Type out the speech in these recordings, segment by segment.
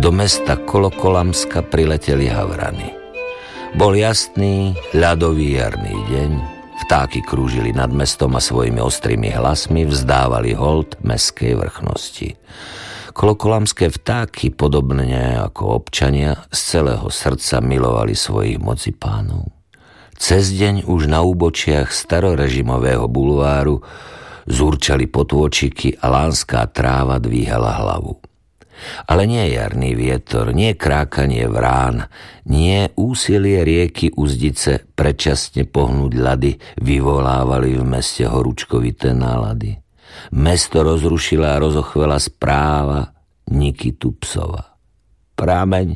do mesta Kolokolamska prileteli havrany. Bol jasný, ľadový jarný deň, vtáky krúžili nad mestom a svojimi ostrými hlasmi vzdávali hold mestskej vrchnosti. Kolokolamské vtáky, podobne ako občania, z celého srdca milovali svojich mocipánov. Cez deň už na úbočiach starorežimového bulváru zúrčali potôčiky a lánská tráva dvíhala hlavu. Ale nie jarný vietor, nie krákanie vrán, nie úsilie rieky Uzdice predčasne pohnúť ľady vyvolávali v meste horúčkovité nálady. Mesto rozrušila a rozochvela správa Nikitu Psova. Prameň,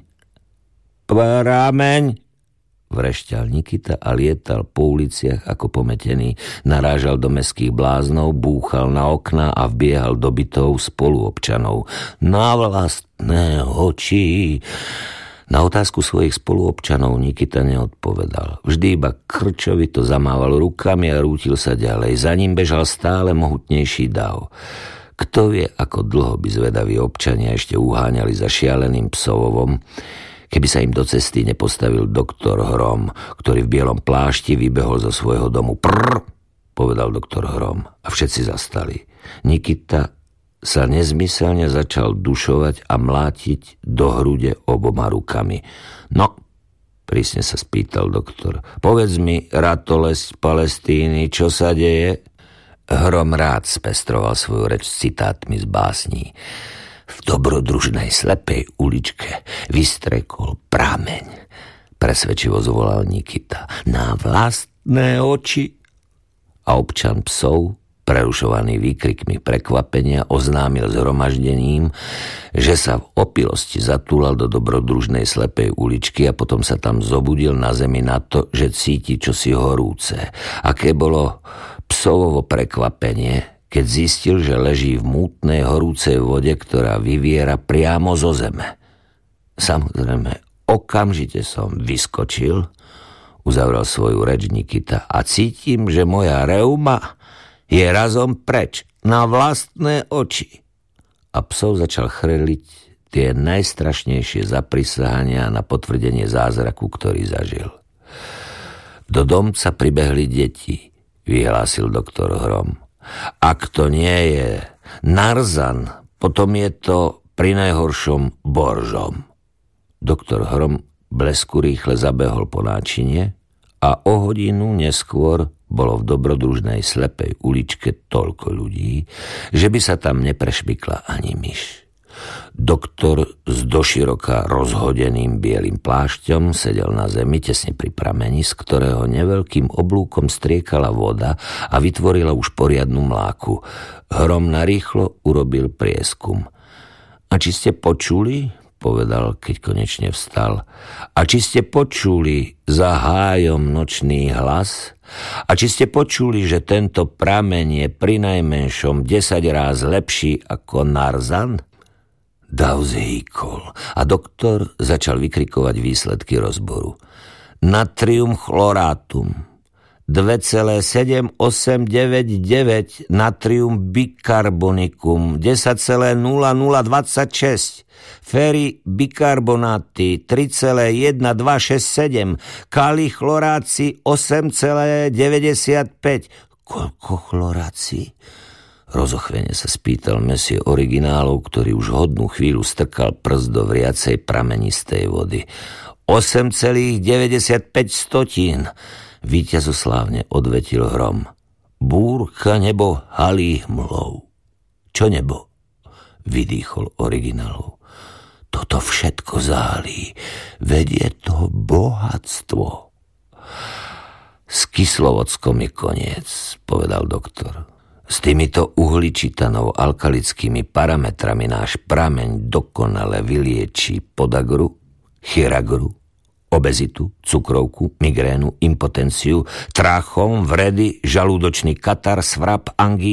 prameň, vrešťal Nikita a lietal po uliciach ako pometený. Narážal do mestských bláznov, búchal na okná a vbiehal do bytov spoluobčanov. Na vlastné oči. Na otázku svojich spoluobčanov Nikita neodpovedal. Vždy iba krčovito zamával rukami a rútil sa ďalej. Za ním bežal stále mohutnejší dav. Kto vie, ako dlho by zvedaví občania ešte uháňali za šialeným Psovovom, keby sa im do cesty nepostavil doktor Hrom, ktorý v bielom plášti vybehol zo svojho domu. Prr, povedal doktor Hrom a všetci zastali. Nikita sa nezmyselne začal dušovať a mlátiť do hrude oboma rukami. No, prísne sa spýtal doktor, povedz mi, ratolesť Palestíny, čo sa deje? Hrom rád spestroval svoju reč citátmi z básní. V dobrodružnej slepej uličke vystrekol prameň. Presvedčivo zvolal Nikita. Na vlastné oči. A občan Psov, prerušovaný výkrikmi prekvapenia, oznámil zhromaždením, že sa v opilosti zatúlal do dobrodružnej slepej uličky a potom sa tam zobudil na zemi na to, že cíti čosi horúce. Aké bolo Psovovo prekvapenie, keď zistil, že leží v mútnej horúcej vode, ktorá vyviera priamo zo zeme. Samozrejme, okamžite som vyskočil, uzavral svoju reč Nikita, a cítim, že moja reuma je razom preč, na vlastné oči. A Psov začal chrliť tie najstrašnejšie zaprisahania na potvrdenie zázraku, ktorý zažil. Do domca pribehli deti, vyhlásil doktor Hrom. Ak to nie je Narzan, potom je to pri najhoršom Boržom. Doktor Hrom blesku rýchle zabehol po náčinie a o hodinu neskôr bolo v dobrodružnej slepej uličke toľko ľudí, že by sa tam neprešmykla ani myš. Doktor s doširoka rozhodeným bielým plášťom sedel na zemi tesne pri prameni, z ktorého neveľkým oblúkom striekala voda a vytvorila už poriadnu mláku. Hrom narýchlo urobil prieskum. A či ste počuli, povedal, keď konečne vstal, a či ste počuli za hájom nočný hlas? A či ste počuli, že tento prameň je prinajmenšom 10 ráz lepší ako Narzan? Dav zhýkol a doktor začal vykrikovať výsledky rozboru. Natrium chlorátum 2,789, natrium bikarbonicum 10,0026, féry bikarbonáty 3,1267, kálí chloráci 8,95. Koľko chloráci? Rozochvene sa spýtal Messie originálov, ktorý už hodnú chvíľu strkal prst do vriacej pramenistej vody. 8,95, víťazoslávne odvetil Hrom. Búrka nebo halí hmlou. Čo nebo? Vydýchol originálov. Toto všetko zálí, vedie to bohatstvo. S Kyslovodskom je koniec, povedal doktor. S týmito uhličitanou alkalickými parametrami náš prameň dokonale vylieči podagru, chiragru, obezitu, cukrovku, migrénu, impotenciu, tráchom, vredy, žalúdočný katar, svrap, angínu,